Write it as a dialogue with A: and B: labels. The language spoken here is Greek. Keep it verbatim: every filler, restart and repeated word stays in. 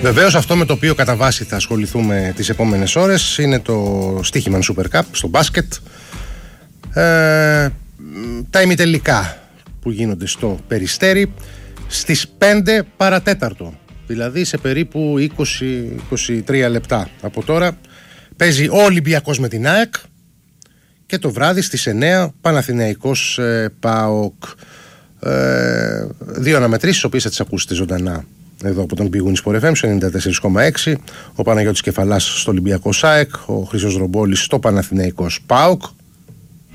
A: Βεβαίως αυτό με το οποίο κατά βάση θα ασχοληθούμε τις επόμενες ώρες είναι το στοίχημα Super Cup στο μπάσκετ. Ε, τα ημιτελικά που γίνονται στο Περιστέρι στις πέντε παρατέταρτο, δηλαδή σε περίπου είκοσι με είκοσι τρία λεπτά από τώρα, παίζει ο Ολυμπιακός με την ΑΕΚ και το βράδυ στις εννιά Παναθηναϊκός ε, ΠΑΟΚ. Ε, δύο αναμετρήσεις, τις οποίες θα τις ακούσετε ζωντανά εδώ από τον Big Win Sport εφ εμ στο ενενήντα τέσσερα κόμμα έξι. Ο Παναγιώτης Κεφαλάς στο Ολυμπιακό ΣΑΕΚ, ο Χρήστος Ρομπόλης στο Παναθηναϊκός ΠΑΟΚ.